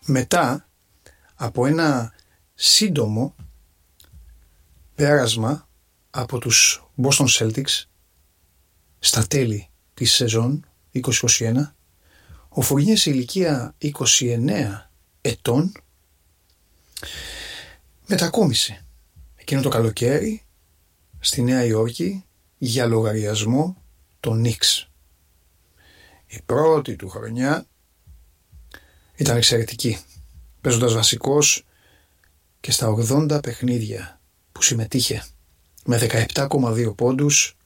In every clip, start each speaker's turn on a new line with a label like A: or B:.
A: μετά από ένα σύντομο πέρασμα από τους Boston Celtics στα τέλη της σεζόν 2021, ο Φουρνιέ σε ηλικία 29 ετών μετακόμισε εκείνο το καλοκαίρι στη Νέα Υόρκη για λογαριασμό των Knicks. Η πρώτη του χρονιά ήταν εξαιρετική, παίζοντας βασικός και στα 80 παιχνίδια που συμμετείχε, με 17,2 πόντους,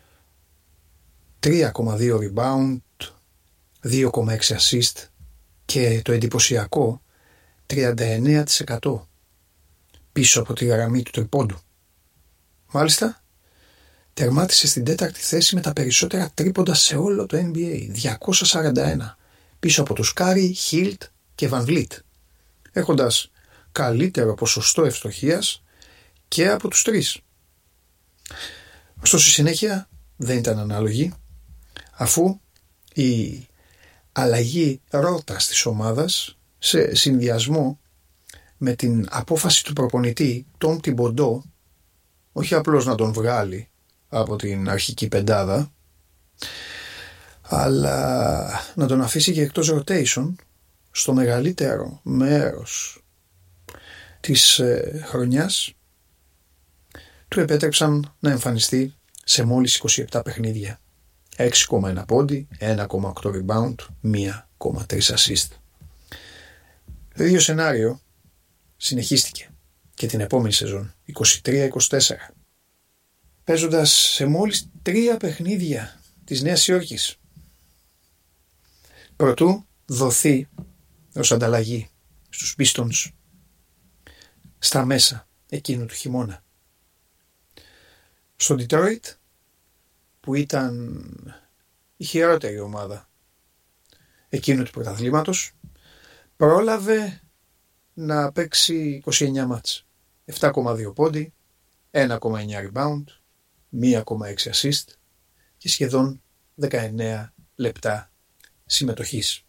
A: 3,2 rebound, 2,6 assist και το εντυπωσιακό 39% πίσω από τη γραμμή του τριπόντου. Μάλιστα, τερμάτισε στην τέταρτη θέση με τα περισσότερα τρίποντα σε όλο το NBA, 241, πίσω από τους Κάρι, Χίλτ και Βαν Βλίτ, έχοντας καλύτερο ποσοστό ευστοχίας και από τους τρεις. Ωστόσο, η συνέχεια δεν ήταν ανάλογη, αφού η αλλαγή ρότας της ομάδας σε συνδυασμό με την απόφαση του προπονητή Τόμ Τιμποντό, όχι απλώς να τον βγάλει από την αρχική πεντάδα, αλλά να τον αφήσει και εκτός rotation στο μεγαλύτερο μέρος της χρονιάς, του επέτρεψαν να εμφανιστεί σε μόλις 27 παιχνίδια, 6,1 πόντι, 1,8 rebound, 1,3 assist. Το ίδιο σενάριο συνεχίστηκε και την επόμενη σεζόν, 23-24, παίζοντας σε μόλις 3 παιχνίδια της Νέας Υόρκης, προτού δοθεί ως ανταλλαγή στους Pistons στα μέσα εκείνου του χειμώνα. Στο Detroit, που ήταν η χειρότερη ομάδα εκείνου του πρωταθλήματος, πρόλαβε να παίξει 29 μάτς, 7,2 πόντι, 1,9 rebound, 1,6 assist και σχεδόν 19 λεπτά συμμετοχής.